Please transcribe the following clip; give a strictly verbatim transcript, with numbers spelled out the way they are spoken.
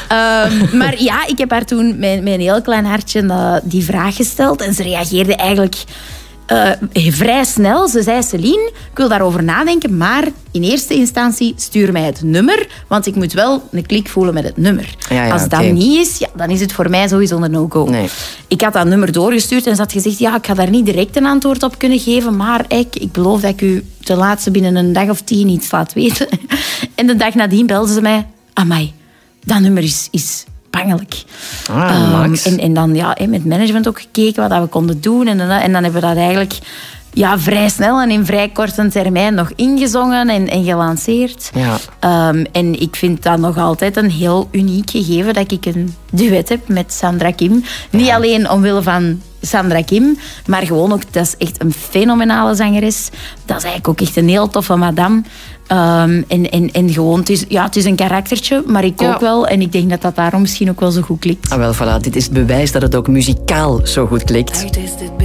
Um, maar ja, ik heb haar toen met, met een heel klein hartje uh, die vraag gesteld. En ze reageerde eigenlijk uh, vrij snel. Ze zei, Celine, ik wil daarover nadenken, maar in eerste instantie stuur mij het nummer, want ik moet wel een klik voelen met het nummer. Ja, ja, Als dat okay. niet is, ja, dan is het voor mij sowieso een no-go. Nee. Ik had dat nummer doorgestuurd en ze had gezegd, ja, ik ga daar niet direct een antwoord op kunnen geven, maar ik, ik beloof dat ik u ten laatste binnen een dag of tien iets laat weten. En de dag nadien belde ze mij, amai, dat nummer is, is bangelijk. Ah, Max. Um, en, en dan ja, met management ook gekeken wat we konden doen. En, en dan hebben we dat eigenlijk ja, vrij snel en in vrij korte termijn nog ingezongen en, en gelanceerd. Ja. Um, en ik vind dat nog altijd een heel uniek gegeven dat ik een duet heb met Sandra Kim. Niet Ja. alleen omwille van Sandra Kim, maar gewoon ook, dat is echt een fenomenale zangeres. Dat is eigenlijk ook echt een heel toffe madame. Um, en, en, en gewoon, het is, ja, het is een karaktertje, maar ik Ja. ook wel. En ik denk dat dat daarom misschien ook wel zo goed klikt. Ah, wel, voilà. Dit is het bewijs dat het ook muzikaal zo goed klikt. Uit is dit